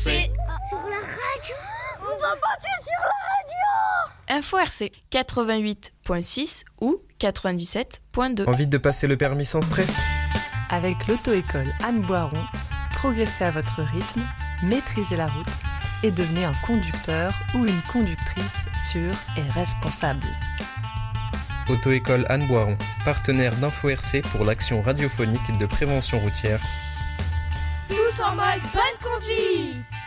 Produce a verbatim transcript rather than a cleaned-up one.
C. Sur la radio. On va passer sur la radio. Info R C quatre-vingt-huit point six ou quatre-vingt-dix-sept point deux. Envie de passer le permis sans stress ? Avec l'auto-école Anne Boiron, progressez à votre rythme, maîtrisez la route et devenez un conducteur ou une conductrice sûre et responsable. Auto-école Anne Boiron, partenaire d'Info R C pour l'action radiophonique de prévention routière. Tous en mode bonne conduite.